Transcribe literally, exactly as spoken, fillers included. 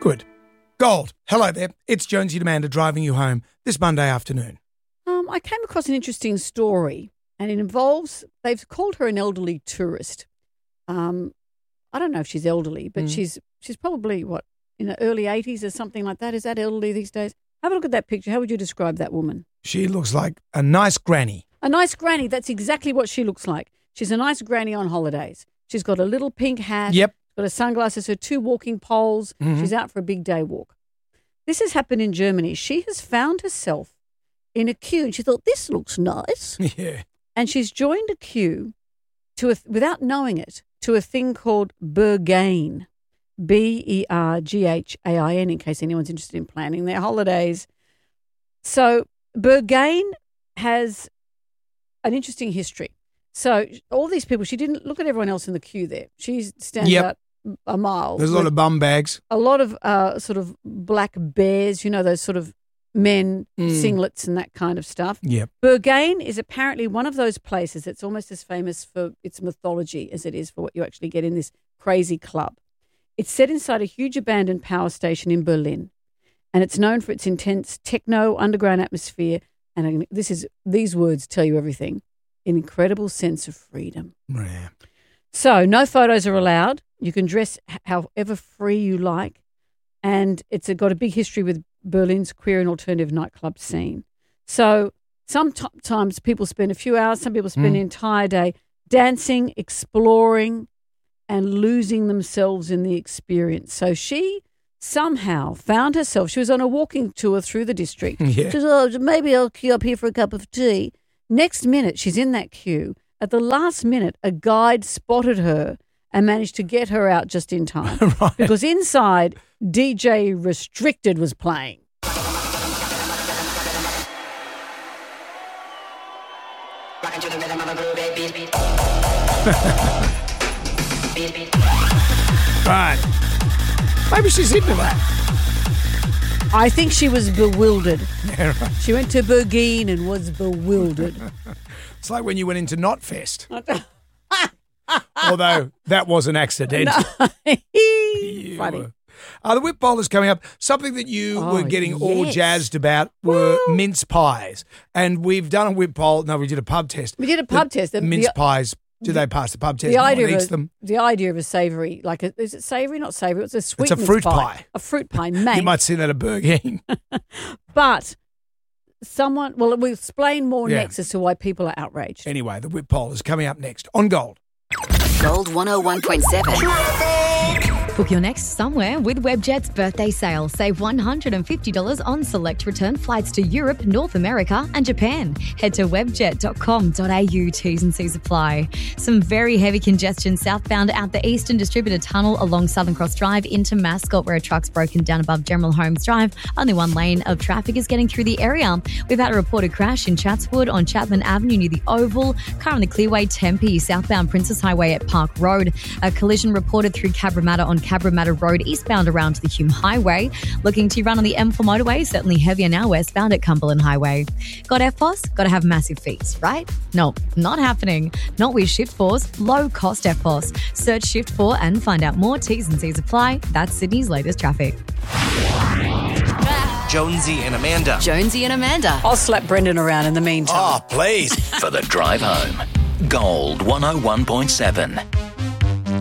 Good. Gold. Hello there. It's Jonesy and Amanda driving you home this Monday afternoon. Um, I came across an interesting story, and it involves, they've called her an elderly tourist. Um, I don't know if she's elderly, but Mm. she's she's probably, what, in the early eighties or something like that. Is that elderly these days? Have a look at that picture. How would you describe that woman? She looks like a nice granny. A nice granny. That's exactly what she looks like. She's a nice granny on holidays. She's got a little pink hat. Yep. Got her sunglasses, her two walking poles. Mhm. She's out for a big day walk. This has happened in Germany. She has found herself in a queue, and she thought, this looks nice. Yeah. And she's joined a queue to a, without knowing it, to a thing called Berghain, B E R G H A I N, in case anyone's interested in planning their holidays. So Berghain has an interesting history. So all these people, she didn't look at everyone else in the queue there. She stands Yep. out a mile. There's a lot with of bum bags. a lot of uh, sort of black bears, you know, those sort of men, Mm. singlets and that kind of stuff. Yep. Berghain is apparently one of those places that's almost as famous for its mythology as it is for what you actually get in this crazy club. It's set inside a huge abandoned power station in Berlin, and it's known for its intense techno underground atmosphere. And this is these words tell you everything: an incredible sense of freedom. Yeah. So no photos are allowed. You can dress h- however free you like, and it's a, got a big history with Berlin's queer and alternative nightclub scene. So sometimes people spend a few hours, some people spend Mm. an entire day dancing, exploring, and losing themselves in the experience. So she somehow found herself, she was on a walking tour through the district. Yeah. She said, oh, maybe I'll queue up here for a cup of tea. Next minute, she's in that queue. At the last minute, a guide spotted her and managed to get her out just in time. Right. Because inside, D J Restricted was playing. Right. Maybe she's into that. I think she was bewildered. Yeah, right. She went to Berghain and was bewildered. It's like when you went into Knotfest. Although that was an accident. You Funny. were- Uh, the whip bowl is coming up. Something that you Oh, were getting all yes. jazzed about were Well- mince pies. And we've done a whip bowl. No, we did a pub test. We did a pub The test. The- mince the- pies, do they pass the pub test? The No one idea, eats of a, them. the idea of a savoury, like a, is it savoury, not savoury? It's a sweet mince fruit pie. A fruit pie, mate. You might see that at Berghain. But someone, well, we'll explain more Yeah. next as to why people are outraged. Anyway, the whip bowl is coming up next on Gold. Gold one oh one point seven. Book your next somewhere with Webjet's birthday sale. Save one hundred fifty dollars on select return flights to Europe, North America and Japan. Head to webjet dot com dot a u. T's and C's apply. Some very heavy congestion southbound out the Eastern Distributor Tunnel along Southern Cross Drive into Mascot, where a truck's broken down above General Holmes Drive. Only one lane of traffic is getting through the area. We've had a reported crash in Chatswood on Chapman Avenue near the Oval. Car on the Clearway Tempe, southbound Princess Highway at Park Road. A collision reported through Cabramatta on Cabramatta Road, eastbound around to the Hume Highway. Looking to run on the M four motorway, certainly heavier now westbound at Cumberland Highway. Got F O S? Got to have massive fees, right? No, not happening. Not with Shift four's low-cost F O S. Search Shift four and find out more. T's and C's apply. That's Sydney's latest traffic. Jonesy and Amanda. Jonesy and Amanda. I'll slap Brendan around in the meantime. Oh, please. For the drive home. Gold one oh one point seven.